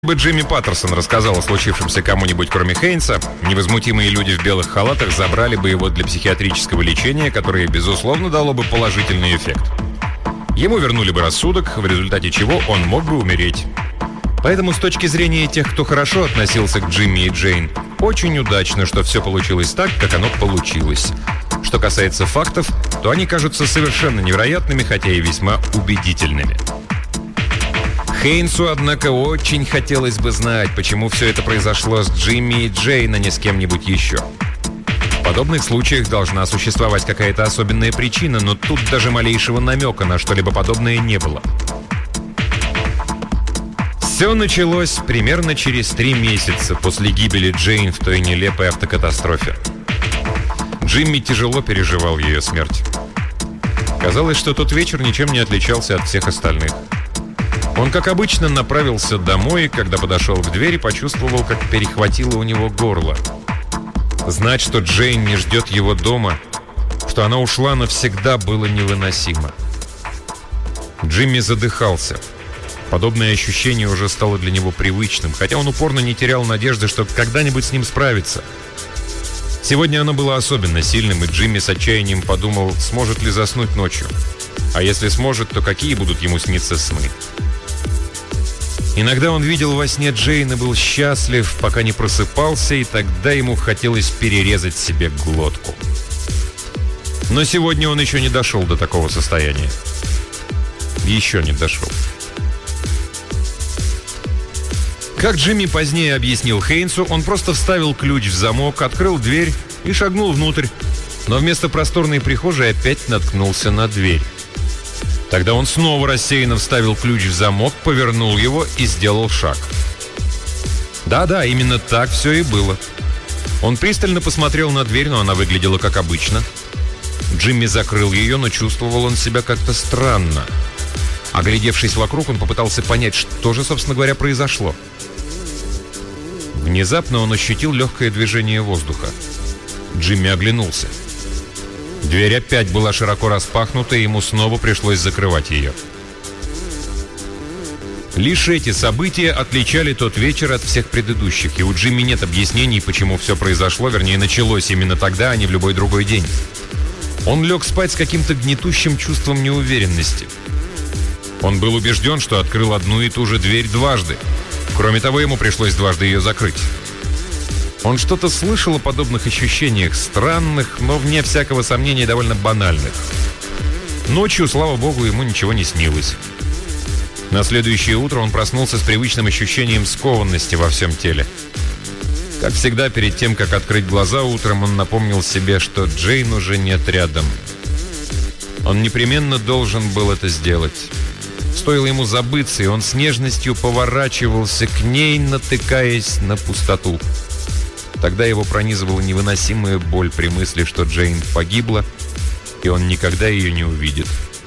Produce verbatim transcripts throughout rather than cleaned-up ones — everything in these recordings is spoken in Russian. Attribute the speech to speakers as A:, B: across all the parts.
A: бы Джимми Паттерсон рассказал о случившемся кому-нибудь, кроме Хейнса, невозмутимые люди в белых халатах забрали бы его для психиатрического лечения, которое, безусловно, дало бы положительный эффект. Ему вернули бы рассудок, в результате чего он мог бы умереть. Поэтому с точки зрения тех, кто хорошо относился к Джимми и Джейн, очень удачно, что все получилось так, как оно получилось. Что касается фактов, то они кажутся совершенно невероятными, хотя и весьма убедительными. Хейнсу, однако, очень хотелось бы знать, почему все это произошло с Джимми и Джейн, а не с кем-нибудь еще. В подобных случаях должна существовать какая-то особенная причина, но тут даже малейшего намека на что-либо подобное не было. Все началось примерно через три месяца после гибели Джейн в той нелепой автокатастрофе. Джимми тяжело переживал ее смерть. Казалось, что тот вечер ничем не отличался от всех остальных. Он, как обычно, направился домой, и когда подошел к двери, почувствовал, как перехватило у него горло. Знать, что Джейн не ждет его дома, что она ушла навсегда, было невыносимо. Джимми задыхался. Подобное ощущение уже стало для него привычным, хотя он упорно не терял надежды, что когда-нибудь с ним справится. Сегодня оно было особенно сильным, и Джимми с отчаянием подумал, сможет ли заснуть ночью. А если сможет, то какие будут ему сниться сны? Иногда он видел во сне Джейн и был счастлив, пока не просыпался, и тогда ему хотелось перерезать себе глотку. Но сегодня он еще не дошел до такого состояния. Еще не дошел. Как Джимми позднее объяснил Хейнсу, он просто вставил ключ в замок, открыл дверь и шагнул внутрь, но вместо просторной прихожей опять наткнулся на дверь. Тогда он снова рассеянно вставил ключ в замок, повернул его и сделал шаг. Да-да, именно так все и было. Он пристально посмотрел на дверь, но она выглядела как обычно. Джимми закрыл ее, но чувствовал он себя как-то странно. Оглядевшись вокруг, он попытался понять, что же, собственно говоря, произошло. Внезапно он ощутил легкое движение воздуха. Джимми оглянулся. Дверь опять была широко распахнута, и ему снова пришлось закрывать ее. Лишь эти события отличали тот вечер от всех предыдущих, и у Джимми нет объяснений, почему все произошло, вернее, началось именно тогда, а не в любой другой день. Он лег спать с каким-то гнетущим чувством неуверенности. Он был убежден, что открыл одну и ту же дверь дважды. Кроме того, ему пришлось дважды ее закрыть. Он что-то слышал о подобных ощущениях, странных, но, вне всякого сомнения, довольно банальных. Ночью, слава богу, ему ничего не снилось. На следующее утро он проснулся с привычным ощущением скованности во всем теле. Как всегда, перед тем, как открыть глаза утром, он напомнил себе, что Джейн уже нет рядом. Он непременно должен был это сделать. Стоило ему забыться, и он с нежностью поворачивался к ней, натыкаясь на пустоту. Тогда его пронизывала невыносимая боль при мысли, что Джейн погибла, и он никогда ее не увидит.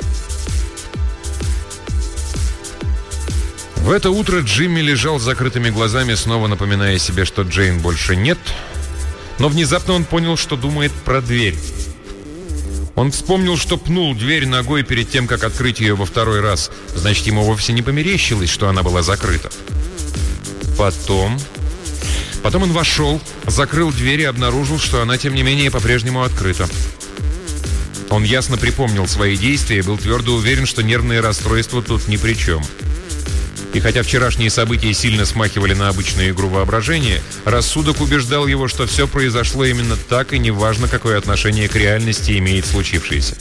A: В это утро Джимми лежал с закрытыми глазами, снова напоминая себе, что Джейн больше нет, но внезапно он понял, что думает про дверь. Он вспомнил, что пнул дверь ногой перед тем, как открыть ее во второй раз. Значит, ему вовсе не померещилось, что она была закрыта. Потом... Потом он вошел, закрыл дверь и обнаружил, что она, тем не менее, по-прежнему открыта. Он ясно припомнил свои действия и был твердо уверен, что нервные расстройства тут ни при чем. И хотя вчерашние события сильно смахивали на обычную игру воображения, рассудок убеждал его, что все произошло именно так, и неважно, какое отношение к реальности имеет случившееся.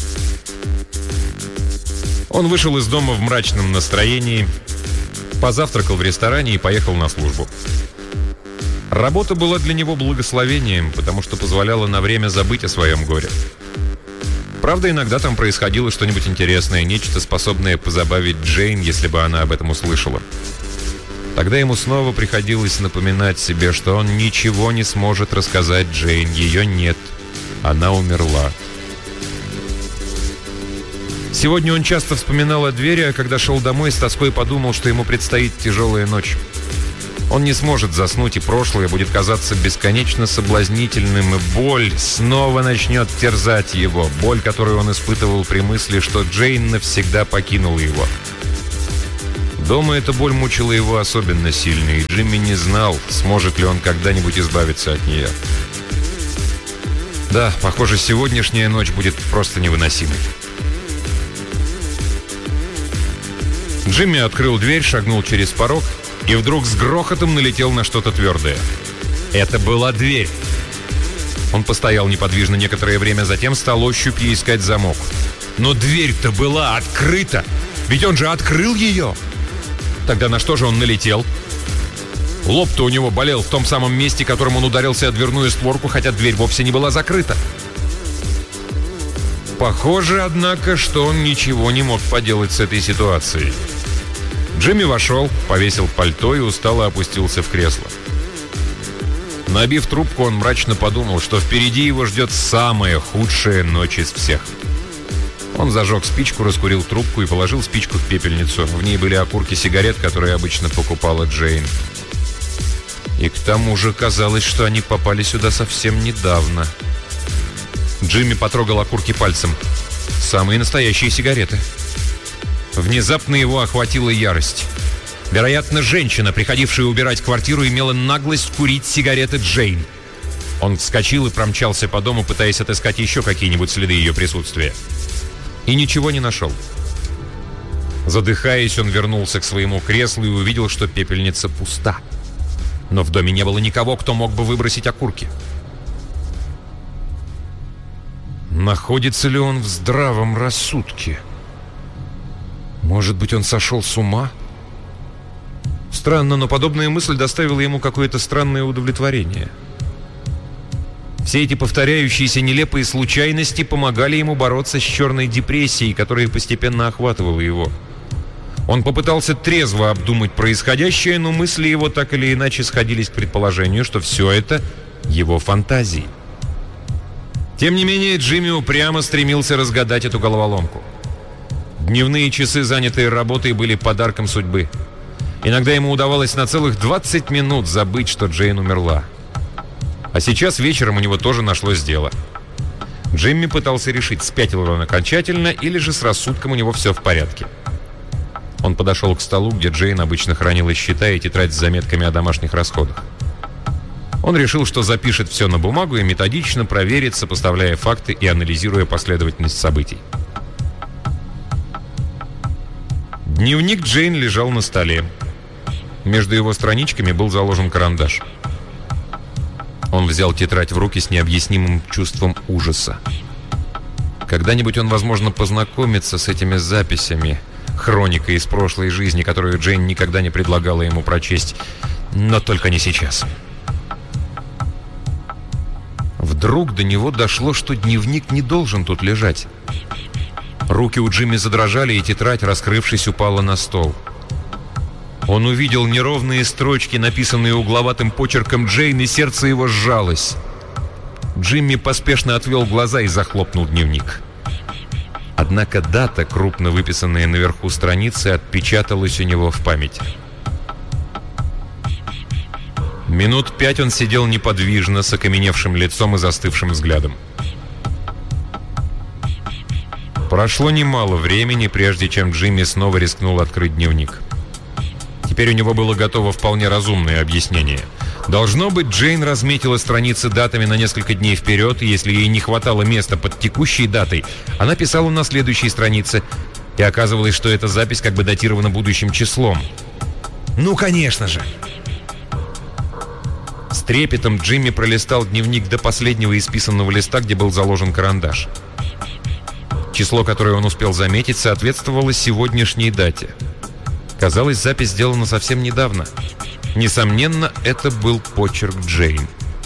A: Он вышел из дома в мрачном настроении, позавтракал в ресторане и поехал на службу. Работа была для него благословением, потому что позволяла на время забыть о своем горе. Правда, иногда там происходило что-нибудь интересное, нечто, способное позабавить Джейн, если бы она об этом услышала. Тогда ему снова приходилось напоминать себе, что он ничего не сможет рассказать Джейн. Ее нет. Она умерла. Сегодня он часто вспоминал о двери, а когда шел домой, с тоской подумал, что ему предстоит тяжелая ночь. Он не сможет заснуть, и прошлое будет казаться бесконечно соблазнительным, и боль снова начнет терзать его. Боль, которую он испытывал при мысли, что Джейн навсегда покинула его. Дома эта боль мучила его особенно сильно, и Джимми не знал, сможет ли он когда-нибудь избавиться от нее. Да, похоже, сегодняшняя ночь будет просто невыносимой. Джимми открыл дверь, шагнул через порог и вдруг с грохотом налетел на что-то твердое. Это была дверь. Он постоял неподвижно некоторое время, затем стал ощупью искать замок. Но дверь-то была открыта! Ведь он же открыл ее! Тогда на что же он налетел? Лоб-то у него болел в том самом месте, которым он ударился о дверную створку, хотя дверь вовсе не была закрыта. Похоже, однако, что он ничего не мог поделать с этой ситуацией. Джимми вошел, повесил пальто и устало опустился в кресло. Набив трубку, он мрачно подумал, что впереди его ждет самая худшая ночь из всех. Он зажег спичку, раскурил трубку и положил спичку в пепельницу. В ней были окурки сигарет, которые обычно покупала Джейн. И к тому же казалось, что они попали сюда совсем недавно. Джимми потрогал окурки пальцем. Самые настоящие сигареты. Внезапно его охватила ярость. Вероятно, женщина, приходившая убирать квартиру, имела наглость курить сигареты Джейн. Он вскочил и промчался по дому, пытаясь отыскать еще какие-нибудь следы ее присутствия. И ничего не нашел. Задыхаясь, он вернулся к своему креслу и увидел, что пепельница пуста. Но в доме не было никого, кто мог бы выбросить окурки. Находится ли он в здравом рассудке? Может быть, он сошел с ума? Странно, но подобная мысль доставила ему какое-то странное удовлетворение. Все эти повторяющиеся нелепые случайности помогали ему бороться с черной депрессией, которая постепенно охватывала его. Он попытался трезво обдумать происходящее, но мысли его так или иначе сходились к предположению, что все это его фантазии. Тем не менее, Джимми упрямо стремился разгадать эту головоломку. Дневные часы, занятые работой, были подарком судьбы. Иногда ему удавалось на целых двадцать минут забыть, что Джейн умерла. А сейчас вечером у него тоже нашлось дело. Джимми пытался решить, спятил он окончательно или же с рассудком у него все в порядке. Он подошел к столу, где Джейн обычно хранила счета и тетрадь с заметками о домашних расходах. Он решил, что запишет все на бумагу и методично проверит, сопоставляя факты и анализируя последовательность событий. Дневник Джейн лежал на столе. Между его страничками был заложен карандаш. Он взял тетрадь в руки с необъяснимым чувством ужаса. Когда-нибудь он, возможно, познакомится с этими записями, хроникой из прошлой жизни, которую Джейн никогда не предлагала ему прочесть, но только не сейчас. Вдруг до него дошло, что дневник не должен тут лежать. Руки у Джимми задрожали, и тетрадь, раскрывшись, упала на стол. Он увидел неровные строчки, написанные угловатым почерком Джейн, и сердце его сжалось. Джимми поспешно отвел глаза и захлопнул дневник. Однако дата, крупно выписанная наверху страницы, отпечаталась у него в памяти. Минут пять он сидел неподвижно, с окаменевшим лицом и застывшим взглядом. Прошло немало времени, прежде чем Джимми снова рискнул открыть дневник. Теперь у него было готово вполне разумное объяснение. Должно быть, Джейн разметила страницы датами на несколько дней вперед, и если ей не хватало места под текущей датой, она писала на следующей странице, и оказывалось, что эта запись как бы датирована будущим числом. Ну, конечно же! С трепетом Джимми пролистал дневник до последнего исписанного листа, где был заложен карандаш. Число, которое он успел заметить, соответствовало сегодняшней дате. Казалось, запись сделана совсем недавно. Несомненно, это был почерк Джейн.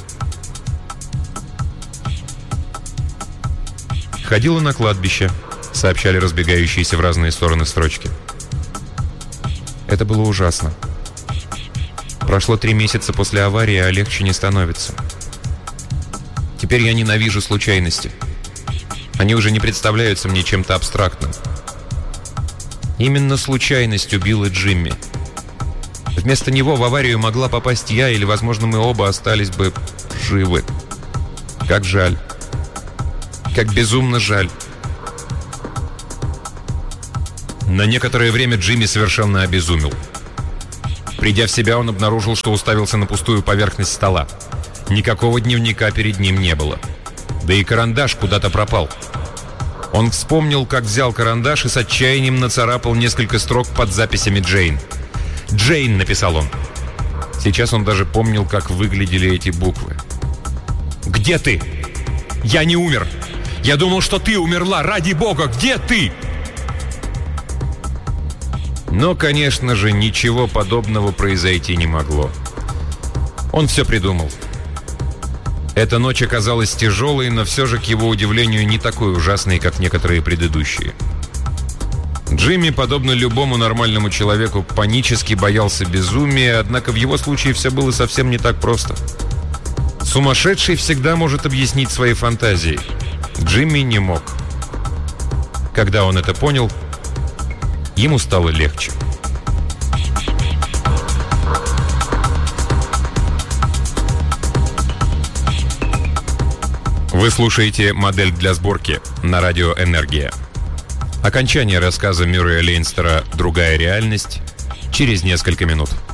A: «Ходила на кладбище», — сообщали разбегающиеся в разные стороны строчки. Это было ужасно. Прошло три месяца после аварии, а легче не становится. Теперь я ненавижу случайности. Они уже не представляются мне чем-то абстрактным. Именно случайность убила Джимми. Вместо него в аварию могла попасть я, или, возможно, мы оба остались бы живы. Как жаль. Как безумно жаль. На некоторое время Джимми совершенно обезумел. Придя в себя, он обнаружил, что уставился на пустую поверхность стола. Никакого дневника перед ним не было. Да и карандаш куда-то пропал. Он вспомнил, как взял карандаш и с отчаянием нацарапал несколько строк под записями Джейн. «Джейн», — написал он. Сейчас он даже помнил, как выглядели эти буквы. «Где ты? Я не умер. Я думал, что ты умерла. Ради бога, где ты?» Но, конечно же, ничего подобного произойти не могло. Он все придумал. Эта ночь оказалась тяжелой, но все же, к его удивлению, не такой ужасной, как некоторые предыдущие. Джимми, подобно любому нормальному человеку, панически боялся безумия, однако в его случае все было совсем не так просто. Сумасшедший всегда может объяснить свои фантазии. Джимми не мог. Когда он это понял, ему стало легче. Вы слушаете «Модель для сборки» на радио «Энергия». Окончание рассказа Мюррея Лейнстера «Другая реальность» через несколько минут.